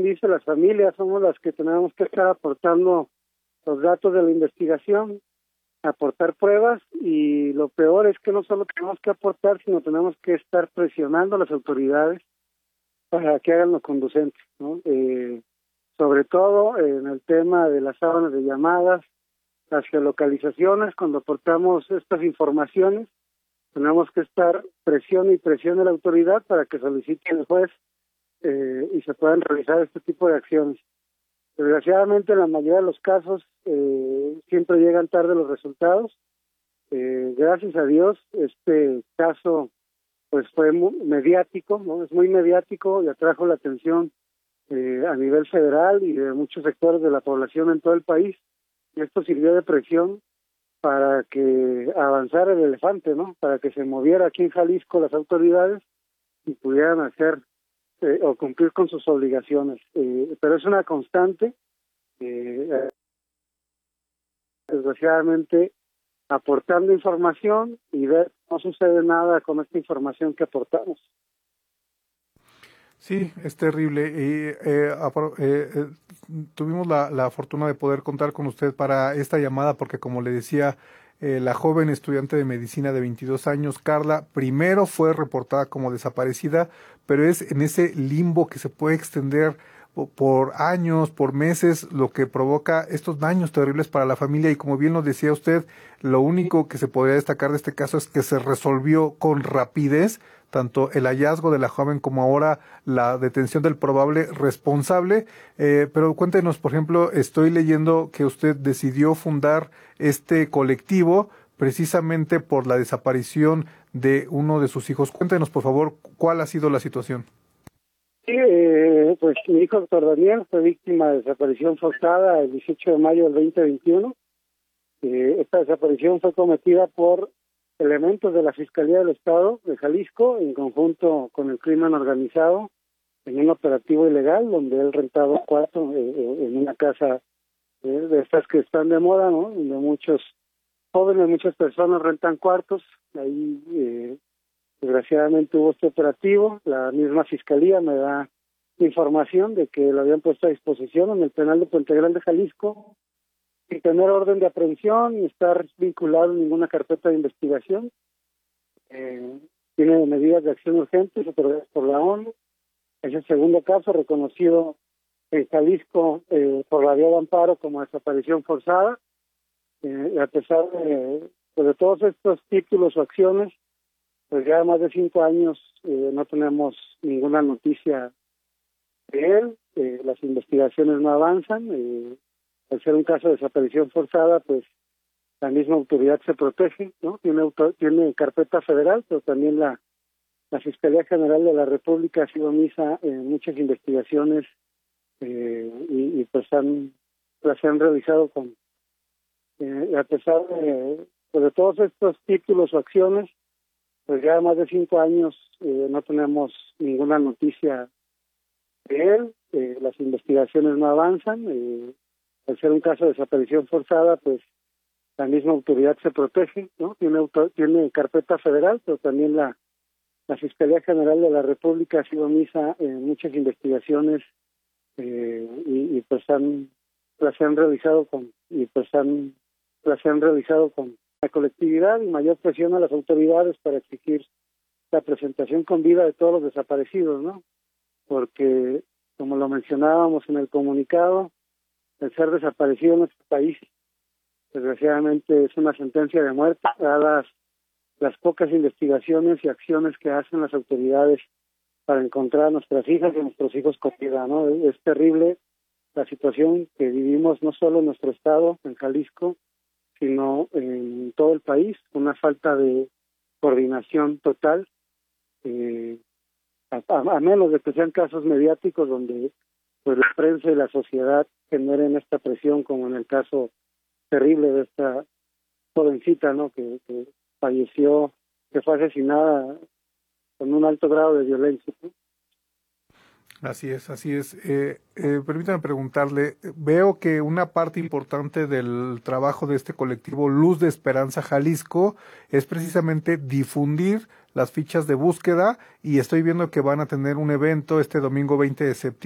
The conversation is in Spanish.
dice, las familias somos las que tenemos que estar aportando los datos de la investigación, aportar pruebas, y lo peor es que no solo tenemos que aportar, sino tenemos que estar presionando a las autoridades para que hagan lo conducente, ¿no? Sobre todo en el tema de las sábanas de llamadas, las geolocalizaciones. Cuando aportamos estas informaciones, tenemos que estar presión y presión a la autoridad para que solicite el juez y se puedan realizar este tipo de acciones. Desgraciadamente, en la mayoría de los casos, siempre llegan tarde los resultados. Gracias a Dios, este caso pues fue muy mediático, ¿no? Es muy mediático y atrajo la atención a nivel federal y de muchos sectores de la población en todo el país. Y esto sirvió de presión para que avanzara el elefante, ¿no? Para que se moviera aquí en Jalisco las autoridades y pudieran hacer o cumplir con sus obligaciones. Pero es una constante, desgraciadamente, aportando información y ver no sucede nada con esta información que aportamos. Sí, es terrible. Tuvimos la fortuna de poder contar con usted para esta llamada porque, como le decía, la joven estudiante de medicina de 22 años, Carla, primero fue reportada como desaparecida, pero es en ese limbo que se puede extender por años, por meses, lo que provoca estos daños terribles para la familia. Y como bien lo decía usted, lo único que se podría destacar de este caso es que se resolvió con rapidez, tanto el hallazgo de la joven como ahora la detención del probable responsable. Pero cuéntenos, por ejemplo, estoy leyendo que usted decidió fundar este colectivo precisamente por la desaparición de uno de sus hijos. Cuéntenos, por favor, cuál ha sido la situación. Sí, pues mi hijo, doctor Daniel, fue víctima de desaparición forzada el 18 de mayo del 2021. Esta desaparición fue cometida por elementos de la Fiscalía del Estado de Jalisco en conjunto con el crimen organizado en un operativo ilegal donde él rentaba un cuarto en una casa de estas que están de moda, ¿no? Donde muchos jóvenes, muchas personas rentan cuartos. Ahí desgraciadamente hubo este operativo. La misma Fiscalía me da información de que lo habían puesto a disposición en el penal de Puente Grande, Jalisco, sin tener orden de aprehensión ni estar vinculado en ninguna carpeta de investigación. Tiene medidas de acción urgente supervisadas por la ONU. Es el segundo caso reconocido en Jalisco por la vía de amparo como desaparición forzada. A pesar de todos estos títulos o acciones, pues ya más de 5 años no tenemos ninguna noticia de él. Las investigaciones no avanzan. Al ser un caso de desaparición forzada, pues la misma autoridad se protege, ¿no? Tiene carpeta federal, pero también la Fiscalía General de la República ha sido omisa en muchas investigaciones y pues las han realizado con a pesar de todos estos títulos o acciones, pues ya más de 5 años no tenemos ninguna noticia de él. Las investigaciones no avanzan. Al ser un caso de desaparición forzada, pues la misma autoridad se protege, ¿no? Tiene carpeta federal, pero también la Fiscalía General de la República ha sido omisa en muchas investigaciones y pues las han realizado con la colectividad y mayor presión a las autoridades para exigir la presentación con vida de todos los desaparecidos, ¿no? Porque, como lo mencionábamos en el comunicado, el ser desaparecido en nuestro país, desgraciadamente, es una sentencia de muerte, dadas las pocas investigaciones y acciones que hacen las autoridades para encontrar a nuestras hijas y a nuestros hijos con vida, ¿no? Es terrible la situación que vivimos no solo en nuestro estado, en Jalisco, sino en todo el país, una falta de coordinación total, a menos de que sean casos mediáticos donde pues la prensa y la sociedad generen esta presión, como en el caso terrible de esta jovencita, ¿no? que falleció, que fue asesinada con un alto grado de violencia, ¿no? Así es, así es. Permítame preguntarle, veo que una parte importante del trabajo de este colectivo Luz de Esperanza Jalisco es precisamente difundir las fichas de búsqueda y estoy viendo que van a tener un evento este domingo 20 de septiembre